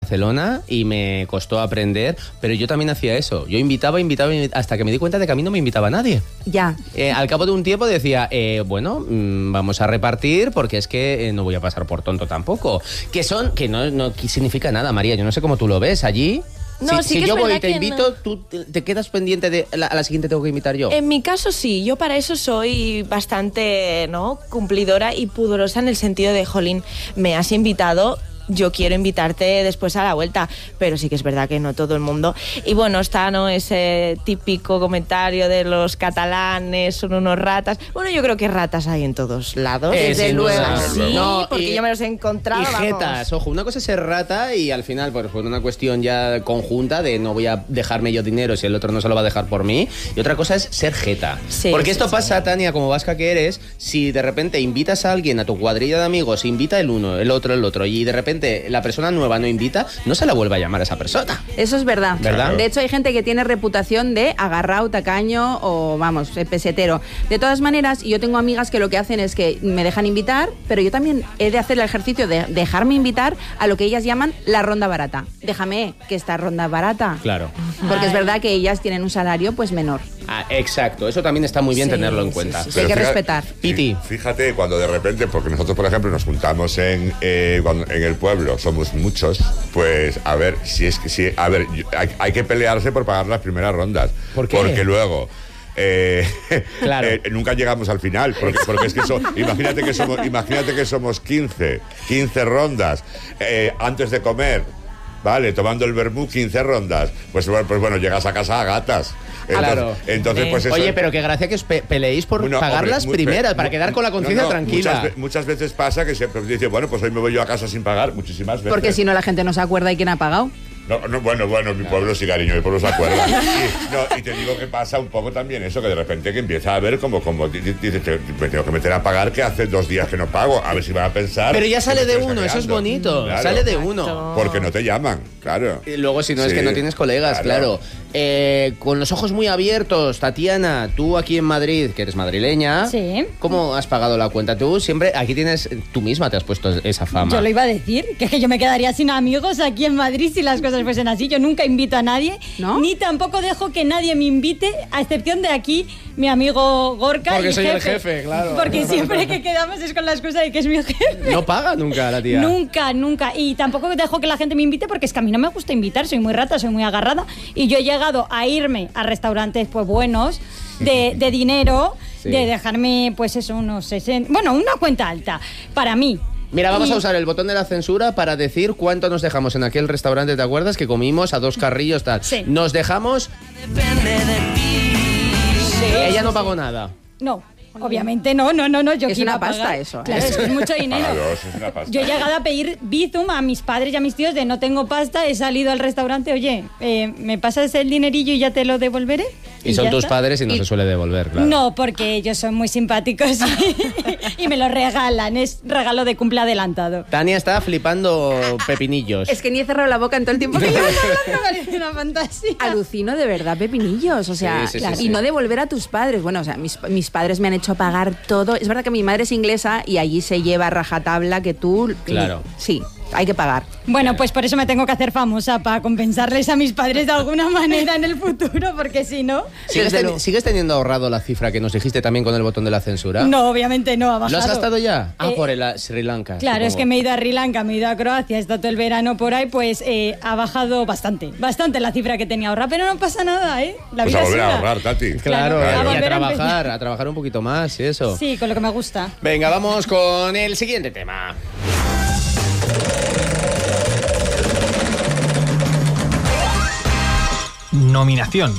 Barcelona y me costó aprender, pero yo también hacía eso. Yo invitaba, hasta que me di cuenta de que a mí no me invitaba nadie. Ya. Al cabo de un tiempo decía, vamos a repartir porque es que no voy a pasar por tonto tampoco. Que no significa nada, María. Yo no sé cómo tú lo ves allí. No, si yo voy y te invito, ¿tú te quedas pendiente de a la siguiente tengo que invitar yo? En mi caso sí, yo para eso soy bastante cumplidora y pudorosa en el sentido de, jolín, me has invitado, yo quiero invitarte después a la vuelta, pero sí que es verdad que no todo el mundo. Y bueno, está ese típico comentario de los catalanes son unos ratas. Bueno, yo creo que ratas hay en todos lados. Desde luego. Sí, porque yo me los he encontrado. Y jetas, ojo, una cosa es ser rata y al final, pues por una cuestión ya conjunta de no voy a dejarme yo dinero si el otro no se lo va a dejar por mí. Y otra cosa es ser jeta. Sí, porque esto pasa, sí. Tania, como vasca que eres, si de repente invitas a alguien a tu cuadrilla de amigos, invita el uno, el otro, y de repente la persona nueva no invita, no se la vuelve a llamar a esa persona. Eso es verdad. ¿Verdad? De hecho, hay gente que tiene reputación de agarrao, tacaño o, pesetero. De todas maneras, yo tengo amigas que lo que hacen es que me dejan invitar, pero yo también he de hacer el ejercicio de dejarme invitar a lo que ellas llaman la ronda barata. Déjame que esta ronda barata. Claro. Porque es verdad que ellas tienen un salario pues menor. Exacto. Eso también está muy bien tenerlo en cuenta. Hay que respetar. Piti. Fíjate, cuando de repente, porque nosotros, por ejemplo, nos juntamos en el pueblo, somos muchos, pues a ver, hay que pelearse por pagar las primeras rondas. ¿Por qué? Porque luego... claro. Nunca llegamos al final porque es que imagínate que somos 15 rondas antes de comer, vale, tomando el vermú 15 rondas, pues bueno, llegas a casa a gatas. Entonces, pues eso. Oye, pero qué gracia que os peleéis por pagar las primeras, para quedar con la conciencia tranquila. Muchas veces pasa que siempre dice, bueno, pues hoy me voy yo a casa sin pagar, muchísimas veces. Porque si no la gente no se acuerda de quién ha pagado. Bueno, mi pueblo sí, cariño, mi pueblo se acuerda. Y te digo que pasa un poco también eso, que de repente que empieza a ver como dices, me tengo que meter a pagar que hace 2 días que no pago, a ver si van a pensar. Pero ya sale de uno, eso es bonito, claro, sale de uno. Porque no te llaman, claro. Y luego si no es que no tienes colegas, claro. Con los ojos muy abiertos, Tatiana, tú aquí en Madrid, que eres madrileña, sí. ¿Cómo has pagado la cuenta? Tú siempre, aquí tú misma te has puesto esa fama. Yo lo iba a decir, que yo me quedaría sin amigos aquí en Madrid si las cosas fuesen así. Yo nunca invito a nadie, ¿no? Ni tampoco dejo que nadie me invite, a excepción de aquí, mi amigo Gorka. Porque y soy el jefe, claro. Porque siempre que quedamos es con la excusa de que es mi jefe. No paga nunca la tía. Nunca. Y tampoco dejo que la gente me invite porque es que a mí no me gusta invitar, soy muy rata, soy muy agarrada. Y yo he llegado a irme a restaurantes pues buenos, de dinero, sí. De dejarme pues eso, unos 60... Bueno, una cuenta alta, para mí. Mira, vamos a usar el botón de la censura para decir cuánto nos dejamos en aquel restaurante, ¿te acuerdas? Que comimos a 2 carrillos, tal. Sí. Nos dejamos... Depende de ti. Sí, ella no pagó nada. No. Obviamente no, yo es una pasta eso. Claro, eso es mucho dinero. Es una pasta. Yo he llegado a pedir bizum a mis padres y a mis tíos de no tengo pasta, he salido al restaurante, oye, ¿me pasas el dinerillo y ya te lo devolveré? Y son tus padres y no se suele devolver, claro. No, porque ellos son muy simpáticos y me lo regalan, es regalo de cumple adelantado. Tania está flipando pepinillos. Es que ni he cerrado la boca en todo el tiempo que me parece una fantasía. Alucino de verdad pepinillos, o sea, sí, y no devolver a tus padres. Bueno, o sea, mis padres me han hecho pagar todo. Es verdad que mi madre es inglesa y allí se lleva rajatabla que tú... Claro. Sí, hay que pagar. Bueno, pues por eso me tengo que hacer famosa, para compensarles a mis padres de alguna manera en el futuro, porque si no... ¿Sigues teniendo ahorrado la cifra que nos dijiste también con el botón de la censura? No, obviamente no, ha bajado. ¿Lo has gastado ya? Por el Sri Lanka. Claro, supongo. Es que me he ido a Sri Lanka, me he ido a Croacia, he estado todo el verano por ahí, pues ha bajado bastante la cifra que tenía ahorrada, pero no pasa nada, ¿eh? La pues vida a volver sigue. a ahorrar, Tati. Claro. Y a trabajar un poquito más y eso. Sí, con lo que me gusta. Venga, vamos con el siguiente tema. Nominación.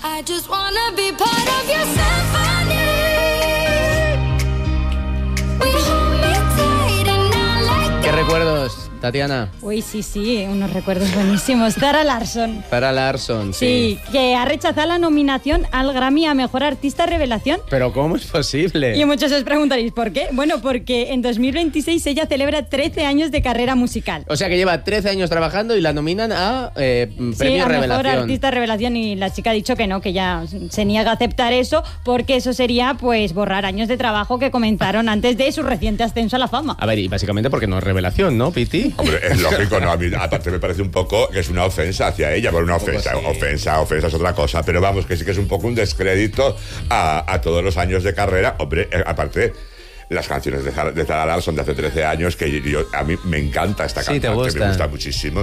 ¿Qué recuerdos, Tatiana? Uy, sí, unos recuerdos buenísimos. Zara Larsson. Zara Larsson, sí. Sí, que ha rechazado la nominación al Grammy a Mejor Artista Revelación. ¿Pero cómo es posible? Y muchos os preguntaréis, ¿por qué? Bueno, porque en 2026 ella celebra 13 años de carrera musical. O sea que lleva 13 años trabajando y la nominan a Premio Revelación. Mejor Artista Revelación, y la chica ha dicho que no, que ya se niega a aceptar eso, porque eso sería pues borrar años de trabajo que comenzaron antes de su reciente ascenso a la fama. A ver, y básicamente porque no es revelación, ¿no, Piti? Hombre, es lógico, ¿no? A mí, aparte me parece un poco que es una ofensa hacia ella, pero una ofensa, sí. ofensa es otra cosa, pero vamos, que sí que es un poco un descrédito a todos los años de carrera. Hombre, aparte, las canciones de Zara Larsson de hace 13 años, que a mí me encanta esta cantante, me gusta muchísimo.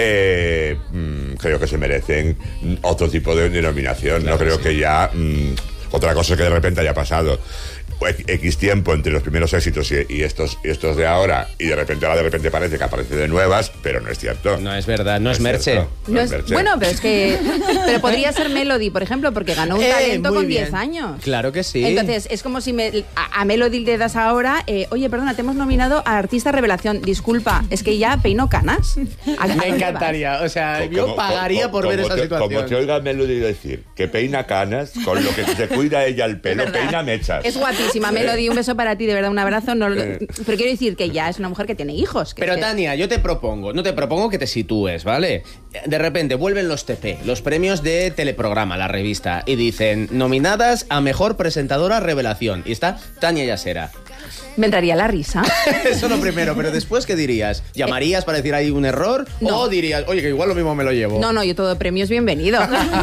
Creo que se merecen otro tipo de denominación, claro, no creo que ya... otra cosa es que de repente haya pasado X tiempo entre los primeros éxitos y estos de ahora, y de repente parece que aparece de nuevas, pero no es cierto. No es verdad, no es Merche. Bueno, pero es que pero podría ser Melody, por ejemplo, porque ganó un talento con 10 años. Claro que sí. Entonces, es como si a Melody le das ahora, oye, perdona, te hemos nominado a Artista Revelación. Disculpa, es que ya peino canas. Me encantaría, o sea, yo pagaría por ver esa situación. Como te oiga Melody decir que peina canas, con lo que se cuida ella el pelo, peina mechas. Es guapísima. Melody, un beso para ti, de verdad, un abrazo. Pero quiero decir que ya es una mujer que tiene hijos. Pero Tania, yo te propongo, no te propongo que te sitúes, ¿vale? De repente vuelven los TP, los premios de Teleprograma, la revista, y dicen nominadas a Mejor Presentadora Revelación. Y está Tania Yasera. Me entraría la risa. Eso lo primero, pero después, ¿qué dirías? ¿Llamarías para decir hay un error? No. ¿O dirías, oye, que igual lo mismo me lo llevo? No, yo todo premio es bienvenido.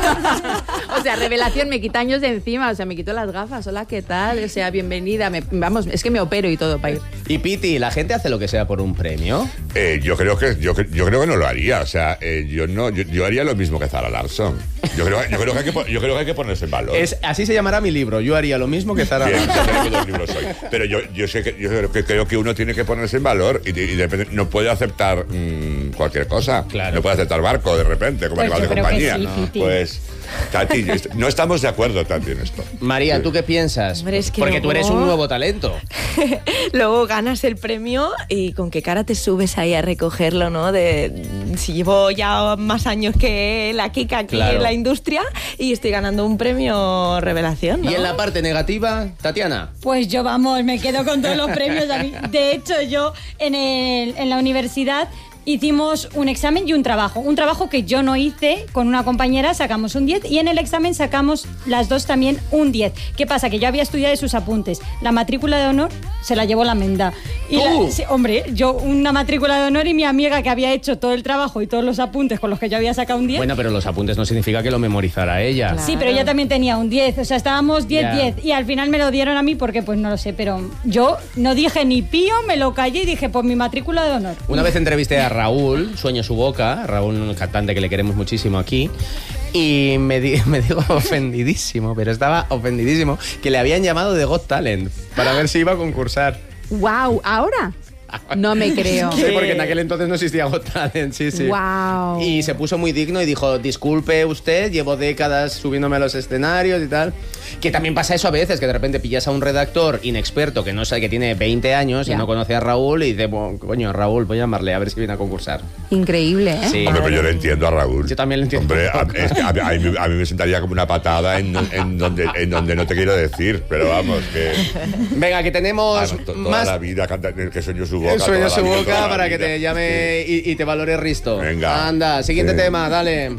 O sea, Revelación me quita años de encima, o sea, me quito las gafas. Hola, ¿qué tal? O sea, bienvenida. Vamos, es que me opero y todo para ir. Y Piti, ¿la gente hace lo que sea por un premio? Yo creo que no lo haría. O sea, yo haría lo mismo que Zara Larsson. Yo creo que hay que ponerse en valor. Así se llamará mi libro. Yo haría lo mismo que Zara Larsson. Pero yo creo que uno tiene que ponerse en valor y depende, no puede aceptar cualquier cosa. Claro. No puede aceptar barco de repente, como animal de compañía. Sí, ¿no? Pues, Tati, no estamos de acuerdo, Tati, en esto. María, ¿tú qué piensas? Hombre, es que porque luego... tú eres un nuevo talento. Luego ganas el premio y con qué cara te subes ahí a recogerlo, ¿no? Si llevo ya más años que la Kika aquí en la industria y estoy ganando un premio Revelación, ¿no? ¿Y en la parte negativa, Tatiana? Pues yo, vamos, me quedo con todos los premios. De hecho, yo en la universidad hicimos un examen y un trabajo que yo no hice. Con una compañera sacamos un 10 y en el examen sacamos las dos también un 10. ¿Qué pasa? Que yo había estudiado de sus apuntes. La matrícula de honor se la llevó la Menda. Y hombre, yo una matrícula de honor y mi amiga que había hecho todo el trabajo y todos los apuntes con los que yo había sacado un 10. Bueno, pero los apuntes no significa que lo memorizara ella. Claro. Sí, pero ella también tenía un 10. O sea, estábamos 10-10 y al final me lo dieron a mí porque pues no lo sé, pero yo no dije ni pío, me lo callé y dije, pues mi matrícula de honor. Una vez entrevisté a Raúl, Sueño su boca, Raúl, un cantante que le queremos muchísimo aquí, y me dijo ofendidísimo, pero estaba ofendidísimo, que le habían llamado de Got Talent para ver si iba a concursar. ¡Wow! ¿Ahora? No me creo. Sí, porque en aquel entonces no existía Got Talent, sí. Wow. Y se puso muy digno y dijo, disculpe usted, llevo décadas subiéndome a los escenarios y tal. Que también pasa eso a veces, que de repente pillas a un redactor inexperto que no sabe, que tiene 20 años y no conoce a Raúl y dice, bueno, coño, Raúl, voy a llamarle a ver si viene a concursar. Increíble, ¿eh? Sí. Hombre, pero yo le entiendo a Raúl. Yo también le entiendo. Hombre, es que a mí me sentaría como una patada en donde no te quiero decir, pero vamos, que... Venga, que tenemos toda más... la vida que Sueño su boca. Sueño su boca toda para la que vida. te llame y te valore Risto. Venga. Anda, siguiente tema, dale.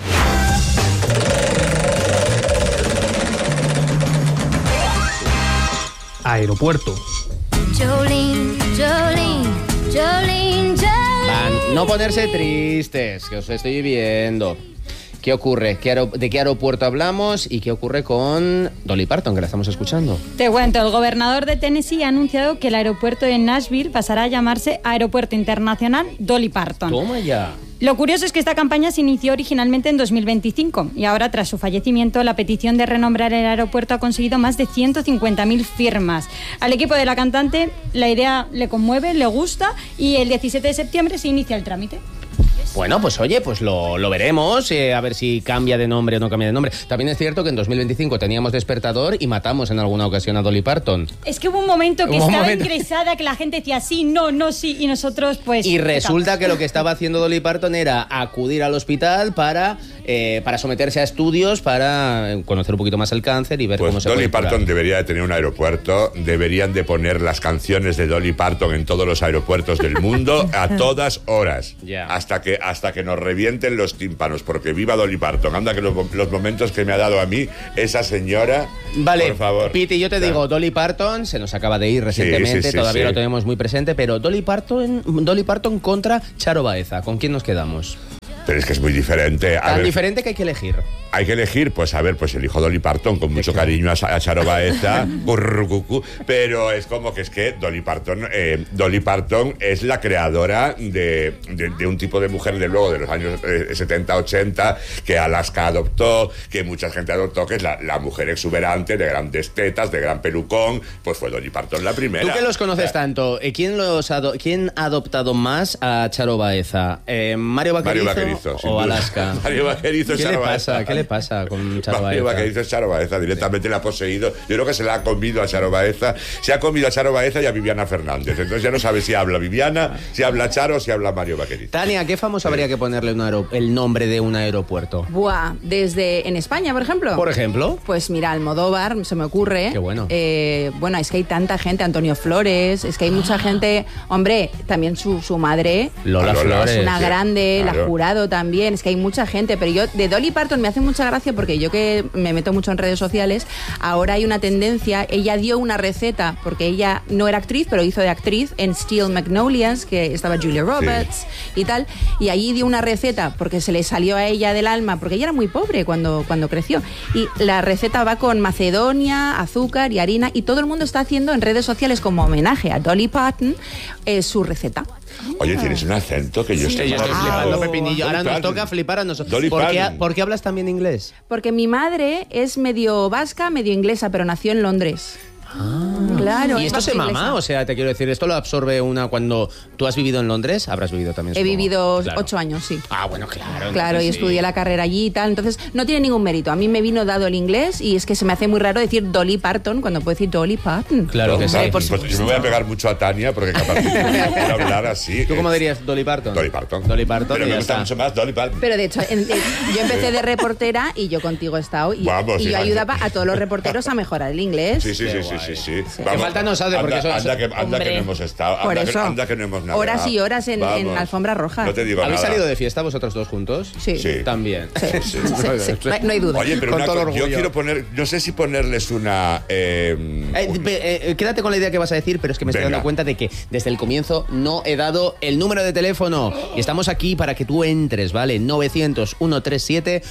Aeropuerto. Jolene, Jolene, Jolene, Jolene. No ponerse tristes, que os estoy viendo. ¿Qué ocurre? ¿De qué aeropuerto hablamos? ¿Y qué ocurre con Dolly Parton, que la estamos escuchando? Te cuento, el gobernador de Tennessee ha anunciado que el aeropuerto de Nashville pasará a llamarse Aeropuerto Internacional Dolly Parton. Toma ya. Lo curioso es que esta campaña se inició originalmente en 2025 y ahora, tras su fallecimiento, la petición de renombrar el aeropuerto ha conseguido más de 150.000 firmas. Al equipo de la cantante la idea le conmueve, le gusta y el 17 de septiembre se inicia el trámite. Bueno, pues oye, pues lo veremos, a ver si cambia de nombre o no cambia de nombre. También es cierto que en 2025 teníamos Despertador y matamos en alguna ocasión a Dolly Parton. Es que hubo un momento que estaba ingresada, que la gente decía sí, no, sí, y nosotros pues... Y resulta que lo que estaba haciendo Dolly Parton era acudir al hospital para para someterse a estudios, para conocer un poquito más el cáncer y ver Pues cómo se Dolly puede curar. Parton debería de tener un aeropuerto, deberían de poner las canciones de Dolly Parton en todos los aeropuertos del mundo a todas horas, Ya. hasta que nos revienten los tímpanos, porque viva Dolly Parton. Anda que los momentos que me ha dado a mí esa señora, Vale, por favor. Piti, yo te digo, Dolly Parton se nos acaba de ir recientemente, sí, todavía sí. lo tenemos muy presente, pero Dolly Parton contra Charo Baeza, ¿con quién nos quedamos? Pero es que es muy diferente. Tan diferente que hay que elegir. Hay que elegir, pues a ver, pues elijo Dolly Parton con mucho cariño a Charo Baeza, pero es como que es que Dolly Parton es la creadora de un tipo de mujer de luego de los años 70, 80 que Alaska adoptó, que mucha gente adoptó, que es la mujer exuberante de grandes tetas, de gran pelucón, pues fue Dolly Parton la primera. Tú que los conoces tanto, ¿quién ha adoptado más a Charo Baeza? ¿Mario Vaquerizo sin o duda. Alaska? Mario Vaquerizo, ¿Qué Charo le Baeza. pasa? ¿Qué le pasa con Charo Mario Baeza? Vaquerizo es Charo Baeza, directamente la ha poseído. Yo creo que se la ha comido a Charo Baeza. Se ha comido a Charo Baeza y a Viviana Fernández. Entonces ya no sabe si habla Viviana, si habla Charo o si habla Mario Vaquerizo. Tania, ¿qué famoso habría que ponerle el nombre de un aeropuerto? Buah, desde en España, por ejemplo. Por ejemplo. Pues mira, Almodóvar, se me ocurre. Qué bueno. Bueno, es que hay tanta gente, Antonio Flores, es que hay mucha gente. Hombre, también su madre. Lola Flores. Es una sí, grande, claro. la Jurado también, es que hay mucha gente, pero yo de Dolly Parton me hace mucha gracia porque yo que me meto mucho en redes sociales, ahora hay una tendencia, ella dio una receta, porque ella no era actriz, pero hizo de actriz en Steel Magnolias, que estaba Julia Roberts y tal, y allí dio una receta porque se le salió a ella del alma, porque ella era muy pobre cuando creció, y la receta va con macedonia, azúcar y harina, y todo el mundo está haciendo en redes sociales como homenaje a Dolly Parton su receta. Oye, tienes un acento que yo Sí, yo estoy flipando, Pepinillo. Ahora nos toca flipar a nosotros. Dolly Parton. ¿Por qué hablas también inglés? Porque mi madre es medio vasca, medio inglesa, pero nació en Londres. Claro. ¿Y es esto se vasca mama? inglesa. O sea, te quiero decir, ¿esto lo absorbe una cuando tú has vivido en Londres? Habrás vivido también. He supongo. vivido Claro. 8 años, sí. Ah, bueno, claro. Claro, y entonces sí. estudié la carrera allí y tal. Entonces, no tiene ningún mérito. A mí me vino dado el inglés y es que se me hace muy raro decir Dolly Parton cuando puedo decir Dolly Parton. Claro que sí. Por Pues yo me voy a pegar mucho a Tania porque capaz de hablar así. ¿Tú cómo dirías Dolly Parton? Dolly Parton. Dolly Parton. Pero y me ya gusta está. mucho más Dolly Parton. Pero de hecho, yo empecé de reportera y yo contigo he estado. Y, Vamos, y yo hija. ayudaba a todos los reporteros a mejorar el inglés. Sí. Que falta nos hace, porque anda que no Hombre. hemos estado. Por Anda eso. anda que no hemos navegado. Horas y horas en alfombra roja. No te digo ¿Habéis nada. salido de fiesta vosotros dos juntos? Sí. Sí. También. Sí. No hay duda. Oye, pero Con todo yo orgullo. quiero poner, no sé si ponerles una... Quédate con la idea que vas a decir, pero es que me estoy Venga. dando cuenta de que desde el comienzo no he dado el número de teléfono. Y estamos aquí para que tú entres, ¿vale? 900-137-137.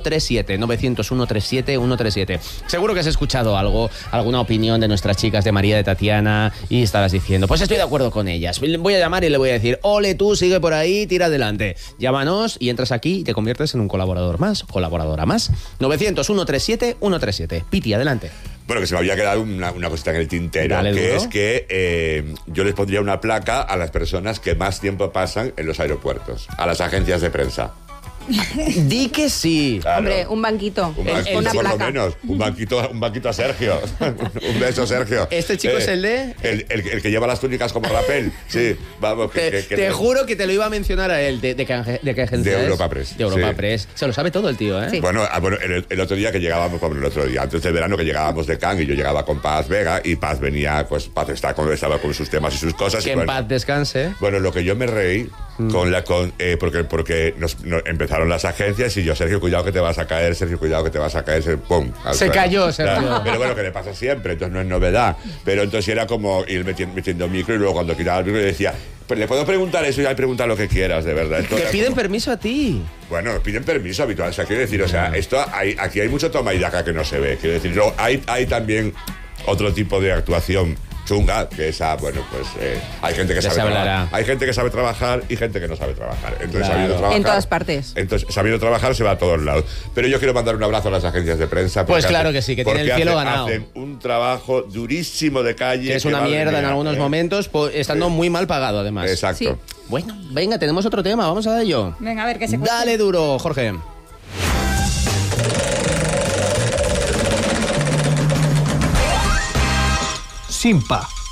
900-137-137. Seguro que has escuchado algo, alguna opinión de nuestras chicas, de María, de Tatiana, y estarás diciendo, pues estoy de acuerdo con ellas. Voy a llamar y le voy a decir, ole tú, sigue por ahí, tira adelante. Llámanos y entras aquí y te conviertes en un colaborador más, colaboradora más. 900-137-137. Piti, adelante. Bueno, que se me había quedado una cosita en el tintero, Dale, que duro. es que yo les pondría una placa a las personas que más tiempo pasan en los aeropuertos, a las agencias de prensa. Di que sí. Claro. Hombre, un banquito. Un banquito, una por lo placa. menos. Un banquito a Sergio. Un beso, Sergio. ¿Este chico es el de? El que lleva las túnicas como rapel. Sí, vamos. Te juro que te lo iba a mencionar a él. ¿De qué agencia De es? Europa Press, De Europa sí. Press. Se lo sabe todo el tío, ¿eh? Sí. Bueno, el otro día que llegábamos, antes del verano que llegábamos de Cannes y yo llegaba con Paz Vega y Paz venía, pues Paz estaba con sus temas y sus cosas. Que y en bueno, paz descanse. Bueno, lo que yo me reí porque nos empezaron las agencias y yo, Sergio, cuidado que te vas a caer, Sergio, cuidado que te vas a caer, ¡pum! al Se suelo. cayó, Sergio. Claro, pero bueno, que le pasa siempre, entonces no es novedad. Pero entonces era como ir metiendo micro y luego cuando quitaba el micro le decía, pues le puedo preguntar eso y ahí pregunta lo que quieras, de verdad. Esto Te era piden como- permiso a ti. Bueno, piden permiso habitual, o sea, quiero decir, o sea, aquí hay mucho toma y daca que no se ve, quiero decir, luego hay también otro tipo de actuación chunga, que esa, bueno, pues hay gente que Ya sabe se hablará. trabajar. Hay gente que sabe trabajar y gente que no sabe trabajar. Entonces, Claro. sabiendo trabajar, En todas partes. Entonces, sabiendo trabajar se va a todos lados. Pero yo quiero mandar un abrazo a las agencias de prensa. Pues porque claro que sí, que tienen el cielo ganado. Hacen un trabajo durísimo de calle. Que es una madre mierda en mía, algunos momentos, estando muy mal pagado, además. Exacto. Sí. Bueno, venga, tenemos otro tema, vamos a ello. Venga, a ver, que se cueste. Dale duro, Jorge. Simpa.